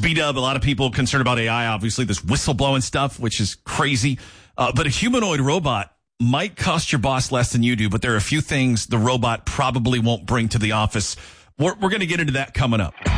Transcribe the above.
B-Dub, a lot of people concerned about AI, obviously, this whistleblowing stuff, which is crazy. But a humanoid robot might cost your boss less than you do, but there are a few things the robot probably won't bring to the office. We're going to get into that coming up.